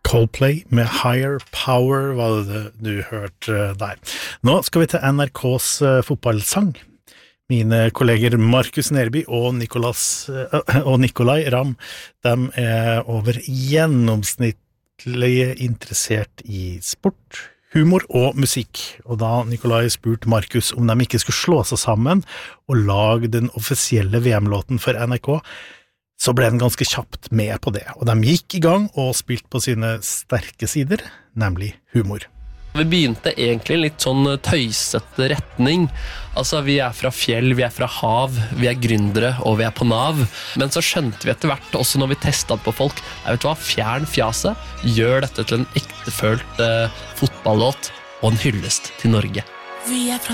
Coldplay med Higher Power var det du hørte der. Nå skal vi til NRKs fotballsang. Mine kolleger Markus Nerby og Nikolai Ram, de over gjennomsnittlig interessert i sport, humor og musikk. Og da Nikolai spurte Markus om de ikke skulle slå seg sammen og lage den offisielle VM-låten for NRK, så ble den ganske kjapt med på det, og de gikk i gang og spilte på sine sterke sider, nemlig humor. Vi begynte egentlig en litt sånn tøysete retning. Altså, vi fra fjell, vi fra hav, vi gründere, og vi på Nav. Men så skjønte vi etter hvert, også når vi testet på folk, vet du hva, fjern fjaset, gjør dette til en ektefølt fotballåt og en hyllest til Norge. Vi fra